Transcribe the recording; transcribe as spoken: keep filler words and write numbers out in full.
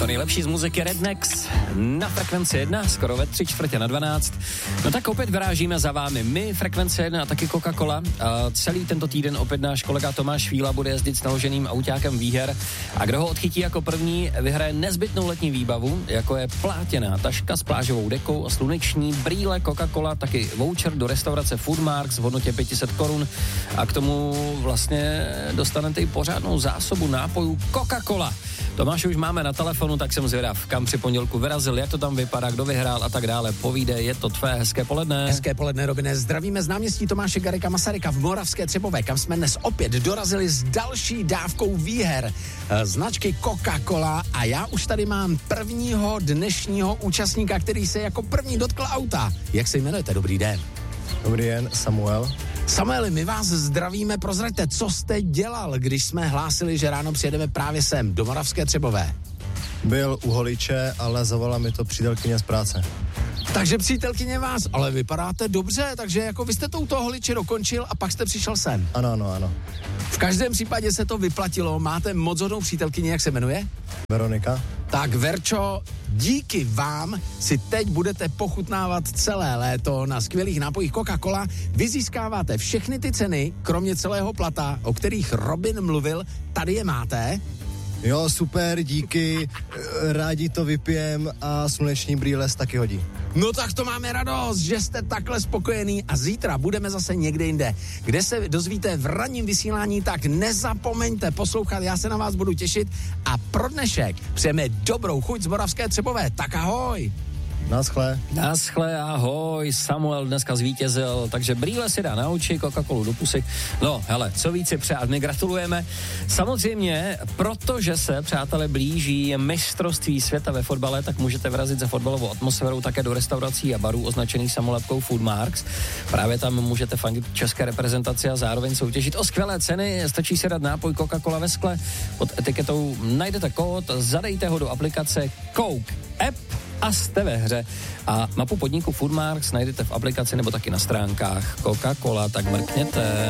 To nejlepší z muziky Rednex na Frekvenci jedna, skoro ve tři čtvrtě na dvanáct. No tak opět vyrážíme za vámi my, Frekvence jedna a taky Coca-Cola. A celý tento týden opět náš kolega Tomáš Švíla bude jezdit s naloženým autákem výher. A kdo ho odchytí jako první, vyhraje nezbytnou letní výbavu, jako je plátěná taška s plážovou dekou a sluneční brýle Coca-Cola, taky voucher do restaurace Foodmarks v hodnotě pět set korun. A k tomu vlastně dostanete i pořádnou zásobu nápojů Coca-Cola. Tomáš už máme na telefonu, tak jsem zvědav, kam při pondělku vyrazil, jak to tam vypadá, kdo vyhrál a tak dále. Povídej, je to tvé hezké poledne. Hezké poledne, Robine. Zdravíme z náměstí Tomáše Garrigua Masaryka v Moravské Třebové, kam jsme dnes opět dorazili s další dávkou výher značky Coca-Cola a já už tady mám prvního dnešního účastníka, který se jako první dotkl auta. Jak se jmenujete? Dobrý den. Dobrý den, Samuel. Samueli, my vás zdravíme, prozraďte, co jste dělal, když jsme hlásili, že ráno přijedeme právě sem, do Moravské Třebové? Byl u holiče, ale zavolala mi to přítelkyně z práce. Takže přítelkyně vás, ale vypadáte dobře, takže jako vy jste to u toho holiče dokončil a pak jste přišel sem. Ano, ano, ano. V každém případě se to vyplatilo, máte moc hodnou přítelkyni, jak se jmenuje? Veronika. Tak Verčo, díky vám si teď budete pochutnávat celé léto na skvělých nápojích Coca-Cola. Vy získáváte všechny ty ceny, kromě celého plata, o kterých Robin mluvil, tady je máte. Jo, super, díky, rádi to vypijem a sluneční brýle se taky hodí. No tak to máme radost, že jste takhle spokojený a zítra budeme zase někde jinde, kde se dozvíte v ranním vysílání, tak nezapomeňte poslouchat, já se na vás budu těšit a pro dnešek přejeme dobrou chuť z Moravské Třebové, tak ahoj! Naschle. Naschle, ahoj, Samuel dneska zvítězil, takže brýle si dá na oči, Coca-Colu do pusy. No, hele, co víc si přát, my gratulujeme. Samozřejmě, protože se, přátelé, blíží mistrovství světa ve fotbale, tak můžete vrazit za fotbalovou atmosférou také do restaurací a barů označených samolepkou Foodmarks. Právě tam můžete fandit české reprezentaci a zároveň soutěžit o skvělé ceny. Stačí si dát nápoj Coca-Cola ve skle. Pod etiketou najdete kód, zadejte ho do aplikace Coke App a jste ve hře. A mapu podniku Foodmarks najdete v aplikaci nebo taky na stránkách Coca-Cola, tak mrkněte.